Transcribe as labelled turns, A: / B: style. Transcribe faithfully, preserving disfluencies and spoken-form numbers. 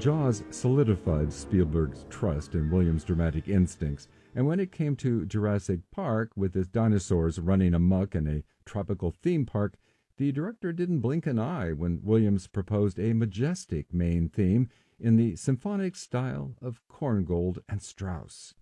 A: Jaws solidified Spielberg's trust in Williams' dramatic instincts, and when it came to Jurassic Park, with its dinosaurs running amok in a tropical theme park, the director didn't blink an eye when Williams proposed a majestic main theme in the symphonic style of Korngold and Strauss.